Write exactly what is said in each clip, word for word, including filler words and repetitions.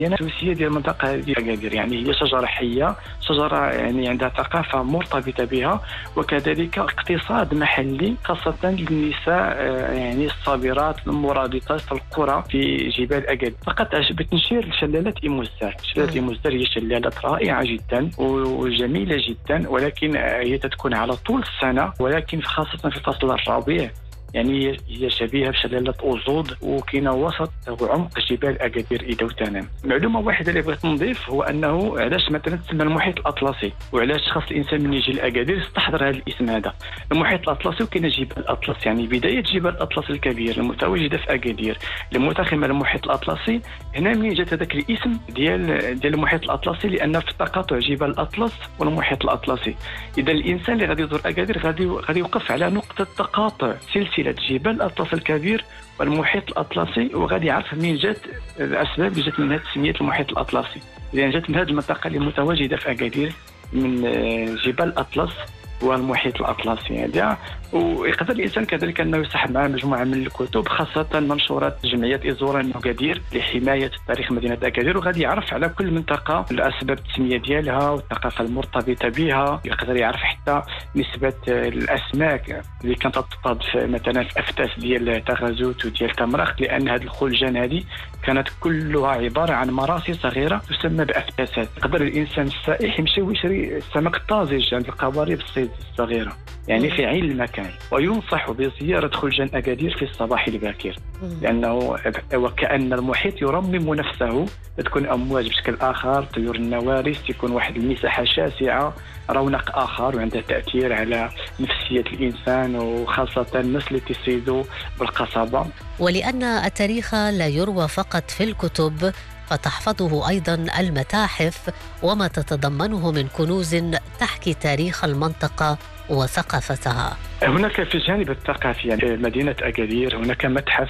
السوسية ديال المنطقة ديال أكادير، يعني هي شجرة حية، شجرة يعني عندها ثقافة مرتبطة بها، وكذلك اقتصاد محلي خاصة للنساء يعني الصابرات المرابطات في القرى في جبال أكادير. فقط عجبتني نشير شلالة إيموزار. شلالة إيموزار هي شلالة رائعة جدا وجميلة جدا، ولكن هي تكون على طول السنة، ولكن خاصة في فصل الربيع يعني هي شبيهة بشلالة أوزود، وكاينة وسط وعمق جبال أكادير إذا وتنام. معلومة واحدة اللي بغيت نضيف هو أنه علاش مثلا تسمى المحيط الأطلسي، وعلاش خاص الإنسان من يجي لأكادير يستحضر هذا الاسم هذا. المحيط الأطلسي وكاينة جبال الأطلس، يعني بداية جبال الأطلس الكبير المتواجدة في أكادير المتخمة المحيط الأطلسي. هنا من جات هذاك الاسم ديال ديال المحيط الأطلسي، لأن في تقاطع جبال الأطلس والمحيط الأطلسي. إذا الإنسان اللي غادي يزور أكادير غادي غادي يوقف على نقطة تقاطع سلسلة جبال الأطلس الكبير والمحيط الأطلسي، وغادي يعرف منين جات الأسباب اللي جات من هذه تسمية المحيط الأطلسي، لأن جات من هذه المنطقة اللي متواجدة في أكادير من جبال الأطلس والمحيط الأطلسي هذا. ويقدر الإنسان كذلك أنه يصاحب معه مجموعة من الكتب، خاصة منشورات جمعية إزوران أكادير لحماية تاريخ مدينة أكادير، وغادي يعرف على كل منطقة الأسباب التسمية ديالها والثقافة المرتبطة بها. يقدر يعرف حتى نسبة الأسماك اللي كانت تصطاد مثلا في أفتاس ديال تغازوت وديال تمرخ، لأن هذه الخلجان هذه كانت كلها عبارة عن مراسي صغيرة تسمى بأفتاسات. يقدر الإنسان السائح يمشي ويشري السمك طازج عند القوارب الصيد الصغيرة يعني في عين المكان. وينصح بزيارة خلجان أكادير في الصباح الباكر، لأنه وكأن المحيط يرمم نفسه، تكون أمواج بشكل آخر، طيور النوارس، تكون واحد المساحة شاسعة، رونق آخر، وعندها تأثير على نفسية الإنسان وخاصة الناس اللي تصيدوا بالقصبة. ولأن التاريخ لا يروى فقط في الكتب، فتحفظه أيضا المتاحف وما تتضمنه من كنوز تحكي تاريخ المنطقة وثقافتها. هناك في الجانب الثقافي يعني مدينة أكادير هناك متحف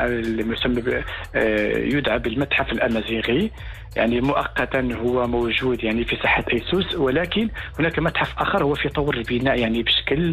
المسمى يدعى بالمتحف الأمازيغي، يعني مؤقتا هو موجود يعني في ساحة أيسوس، ولكن هناك متحف آخر هو في طور البناء يعني بشكل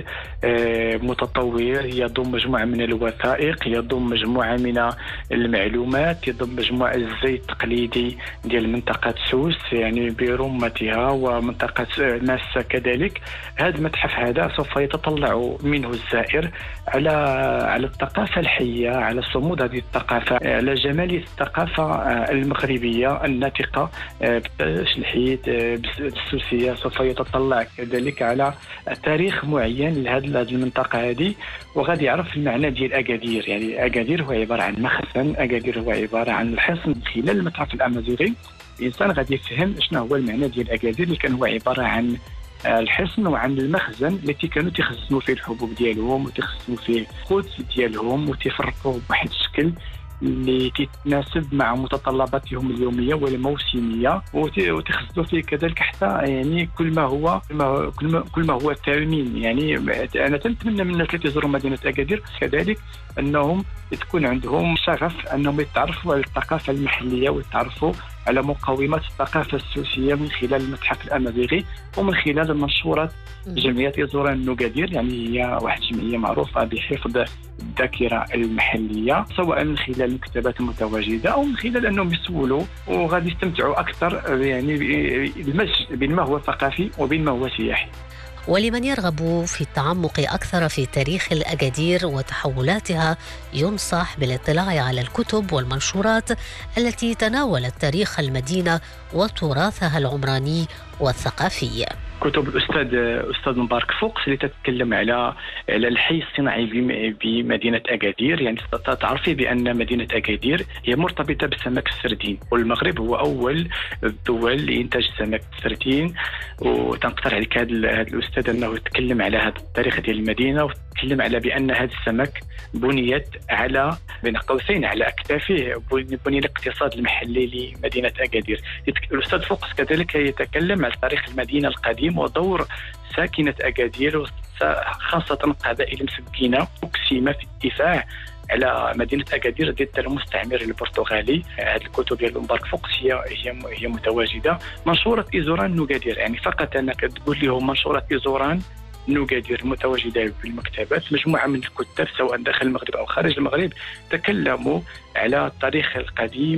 متطور، يضم مجموعة من الوثائق، يضم مجموعة من المعلومات، يضم مجموعة الزي التقليدي ديال منطقة سوس يعني برمتها ومنطقة ماسة كذلك. هذا المتحف هذا سوف يتطلع منه الزائر على على الثقافة الحية، على صمود هذه الثقافة، على جمال الثقافة المغربية الناطقة بالتشلحيت بالسوسية. سوف يتطلع كذلك على تاريخ معين لهذه المنطقة هذه، وغادي يعرف المعنى ديال أكادير. يعني أكادير هو عبارة عن مخزن، أكادير هو عبارة عن الحصن. خلال المتحف الأمازيغي الإنسان غادي يفهم شنو هو المعنى ديال أكادير، اللي كان هو عبارة عن الحصن وعن المخزن التي كانوا تخزنوا فيه الحبوب ديالهم وتخزنوا فيه القوت ديالهم وتفرقوا بواحد الشكل اللي تتناسب مع متطلباتهم اليوميه والموسميه، وتخزنوا فيه كذلك حتى يعني كل ما هو كل ما كل ما هو ثمين. يعني انا تنتمنى من الناس اللي يزوروا مدينه اكادير كذلك انهم تكون عندهم شغف انهم يتعرفوا على الثقافه المحليه ويتعرفوا على مقومات الثقافة السوسية من خلال المتحف الأمازيغي ومن خلال منشورات جمعية إزوران أكادير. يعني هي واحد الجمعية معروفة بحفظ الذاكرة المحلية، سواء من خلال المكتبات المتواجدة أو من خلال أنهم يسولوا، وغادي يستمتعوا أكثر يعني بالمزج بين ما هو ثقافي وبين ما هو سياحي. ولمن يرغب في التعمق أكثر في تاريخ الأكادير وتحولاتها ينصح بالاطلاع على الكتب والمنشورات التي تناولت تاريخ المدينة وتراثها العمراني والثقافي. كتب الأستاذ أستاذ مبارك فوقس اللي تتكلم على على الحي الصناعي بمدينة أكادير. يعني تعرفي بأن مدينة أكادير هي مرتبطة بسمك السردين، والمغرب هو أول الدول لإنتاج سمك السردين. وتنقترح عليك هذا الأستاذ أنه يتكلم على هذا التاريخ ديال المدينة، ويتكلم على بأن هذا السمك بنيت على بين قوسين على أكتافه بني الاقتصاد المحلي لمدينة أكادير. الأستاذ فوقس كذلك يتكلم على تاريخ المدينة القديم ودور ساكنة أكادير خاصة قبائل مسكينة مقسمة في الدفاع على مدينة أكادير ضد المستعمر البرتغالي. هذه الكتب ديال مبارك فوقس هي هي هي متواجدة. منشورة إزوران أكادير يعني فقط أنا كتقول لهم منشورة إزوران أكادير متواجدة بالمكتبات. مجموعة من الكتاب سواء داخل المغرب أو خارج المغرب تكلموا على التاريخ القديم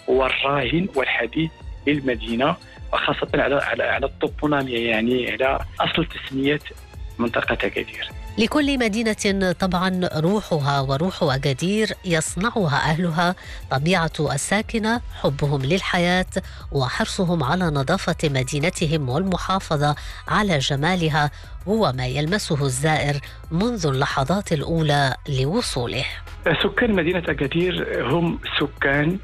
هو الراهن والحديث للمدينة، وخاصة على على على الطوبونامية، يعني على أصل تسمية منطقة أكادير. لكل مدينة طبعا روحها، وروح أكادير يصنعها أهلها، طبيعة الساكنة، حبهم للحياة، وحرصهم على نظافة مدينتهم والمحافظة على جمالها، هو ما يلمسه الزائر منذ اللحظات الأولى لوصوله. سكان مدينة أكادير هم سكان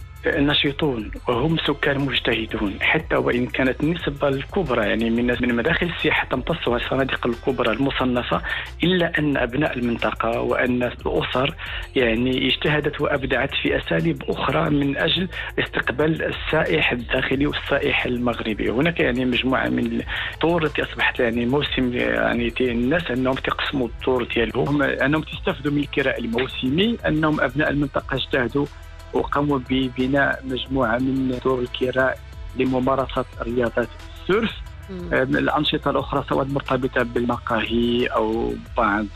نشيطون وهم سكان مجتهدون، حتى وإن كانت النسبة الكبرى يعني من من مداخل السياحة تمتصها الفنادق الكبرى المصنفة، إلا أن أبناء المنطقة وأن الأسر يعني اجتهدت وأبدعت في أساليب أخرى من أجل استقبال السائح الداخلي والسائح المغربي. هناك يعني مجموعة من الطور التي أصبحت يعني موسم، يعني الناس أنهم تقسموا الطور ديالهم، أنهم تستفدوا من الكراء الموسمي، أنهم أبناء المنطقة اجتهدوا وقاموا ببناء مجموعة من دور الكراء لممارسة رياضة السيرف. الأنشطة الأخرى سواء مرتبطة بالمقاهي أو بعض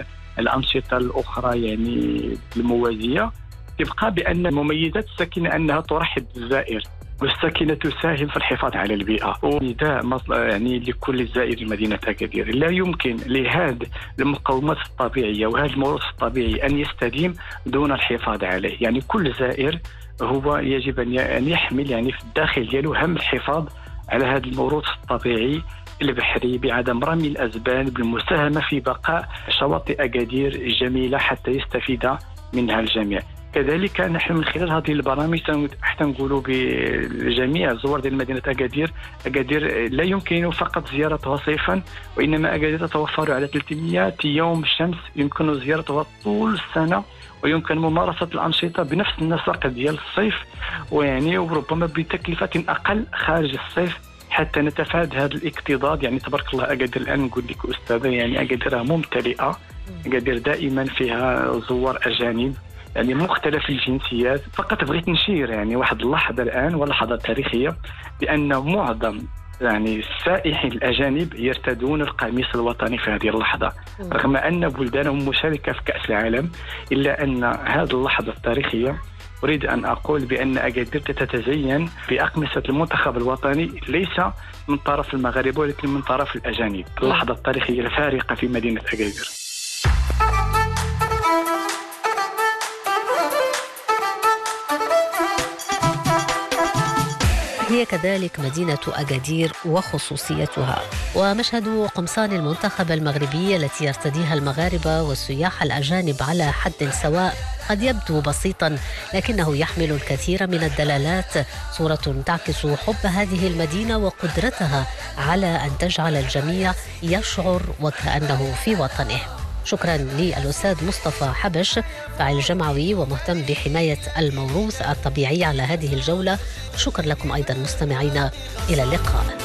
الأنشطة الأخرى يعني الموازية، تبقى بأن مميزات الساكنة أنها ترحب بالزائر، والساكنة تساهم في الحفاظ على البيئة. ونداء يعني لكل زائر مدينة أكادير، لا يمكن لهذه المقومات الطبيعية وهذا الموروث الطبيعي أن يستديم دون الحفاظ عليه. يعني كل زائر هو يجب أن يحمل يعني في الداخل ديالو هم الحفاظ على هذا الموروث الطبيعي البحري، بعدم رمي الأزبال، بالمساهمة في بقاء شواطئ أكادير جميلة حتى يستفيد منها الجميع. كذلك نحن من خلال هذه البرامج حتى نقولوا بجميع الزوار ديال مدينة أكادير، أكادير لا يمكن فقط زيارتها صيفا، وإنما أكادير تتوفر على ثلاثمائة يوم شمس يمكن زيارتها طول السنة، ويمكن ممارسة الأنشطة بنفس النسق ديال الصيف، ويعني وربما بتكلفة أقل خارج الصيف حتى نتفادى هذا الاكتظاظ. يعني تبارك الله أكادير الآن نقول لك أستاذة، يعني أكادير ممتلئة، أكادير دائما فيها زوار أجانب يعني مختلف الجنسيات. فقط بغيت نشير يعني واحد اللحظة الآن ولحظة تاريخية، بأن معظم يعني السائحين الأجانب يرتدون القميص الوطني في هذه اللحظة، رغم أن بلدانهم مشاركة في كأس العالم، إلا أن هذه اللحظة التاريخية أريد أن أقول بأن أكادير تتزين بأقمصة المنتخب الوطني، ليس من طرف المغاربة ولكن من طرف الأجانب. اللحظة التاريخية الفارقة في مدينة أكادير. هي كذلك مدينة أكادير وخصوصيتها، ومشهد قمصان المنتخب المغربي التي يرتديها المغاربة والسياح الأجانب على حد سواء قد يبدو بسيطا، لكنه يحمل الكثير من الدلالات، صورة تعكس حب هذه المدينة وقدرتها على أن تجعل الجميع يشعر وكأنه في وطنه. شكرا للأستاذ مصطفى حبش، فاعل جمعوي ومهتم بحماية الموروث الطبيعي على هذه الجولة. شكرا لكم أيضا مستمعينا، إلى اللقاء.